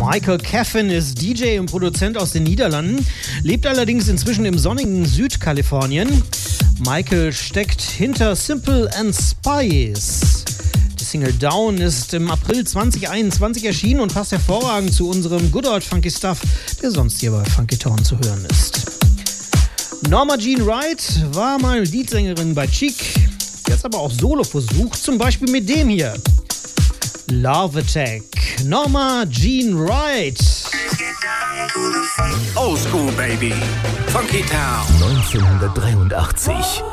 Michael Caffin ist DJ und Produzent aus den Niederlanden, lebt allerdings inzwischen im sonnigen Südkalifornien. Michael steckt hinter Simple and Spice. Die Single Down ist im April 2021 erschienen und passt hervorragend zu unserem Good Old Funky Stuff, der sonst hier bei Funky Town zu hören ist. Norma Jean Wright war mal Leadsängerin bei Chic, jetzt aber auch Solo versucht, zum Beispiel mit dem hier. Love Attack, Norma Jean Wright. Old School Baby, Funky Town. 1983.